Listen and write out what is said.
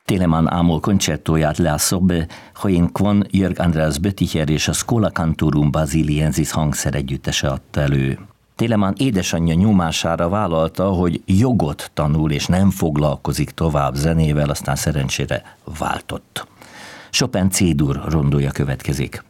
Telemann Amol koncertóját Le Sobbe, Join Kwon, Jörg Andreas Bötticher és a Schola Cantorum Basiliensis hangszeregyüttese adta elő. Telemann édesanyja nyomására vállalta, hogy jogot tanul és nem foglalkozik tovább zenével, aztán szerencsére váltott. Chopin C-dur rondója következik.